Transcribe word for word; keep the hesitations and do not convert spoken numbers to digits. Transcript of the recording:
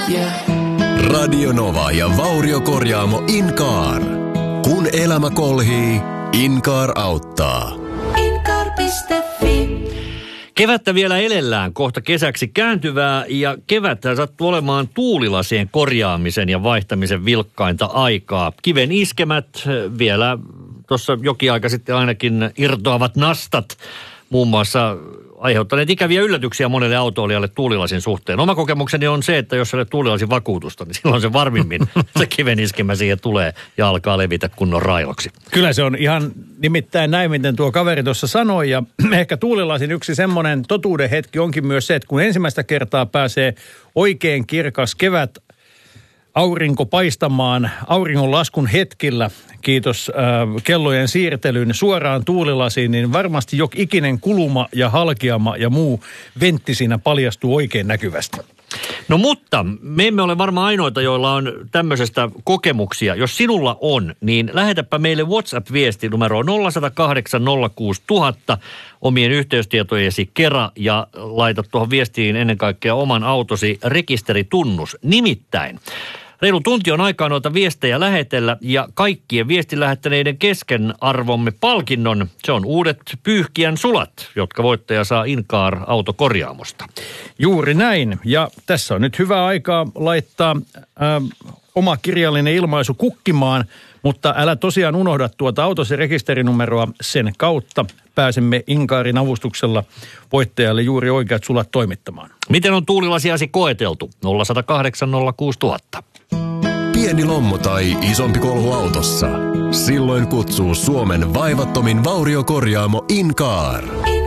Yeah. Radio Nova ja Vauriokorjaamo Incar. Kun elämä kolhii, Incar auttaa. Incar piste fi. Kevättä vielä elellään, kohta kesäksi kääntyvää, ja kevättä sattuu olemaan tuulilasien korjaamisen ja vaihtamisen vilkkainta aikaa. Kiven iskemät, vielä tuossa jokin aika sitten ainakin irtoavat nastat, muun muassa aiheuttaneet ikäviä yllätyksiä monelle autoilijalle tuulilasin suhteen. Oma kokemukseni on se, että jos ei ole tuulilasin vakuutusta, niin silloin se varmimmin se kiven iskemä siihen tulee ja alkaa levitä kunnon railoksi. Kyllä se on ihan nimittäin näin, miten tuo kaveri tuossa sanoi, ja ehkä tuulilasin yksi semmoinen totuuden hetki onkin myös se, että kun ensimmäistä kertaa pääsee oikein kirkas kevät aurinko paistamaan auringon laskun hetkillä, kiitos äh, kellojen siirtelyn suoraan tuulilasiin, niin varmasti jok ikinen kuluma ja halkeama ja muu ventti siinä paljastuu oikein näkyvästi. No mutta me emme ole varmaan ainoita, joilla on tämmöisestä kokemuksia. Jos sinulla on, niin lähetäpä meille WhatsApp-viesti numeroon nolla yksi nolla kahdeksan nolla kuusi nolla nolla nolla omien yhteystietojesi kera ja laita tuohon viestiin ennen kaikkea oman autosi rekisteritunnus. Nimittäin reilu tunti on aikaa noita viestejä lähetellä ja kaikkien viestin lähettäneiden kesken arvomme palkinnon. Se on uudet pyyhkijän sulat, jotka voittaja saa Incar autokorjaamosta. Juuri näin. Ja tässä on nyt hyvä aikaa laittaa äh, oma kirjallinen ilmaisu kukkimaan, mutta älä tosiaan unohda tuota autosi rekisterinumeroa, sen kautta pääsemme Incarin avustuksella voittajalle juuri oikeat sulat toimittamaan. Miten on tuulilasiasi koeteltu? nolla yksi nolla kahdeksan nolla kuusi nolla nolla nolla. Pieni lommo tai isompi kolhu autossa. Silloin kutsuu Suomen vaivattomin vauriokorjaamo Incar.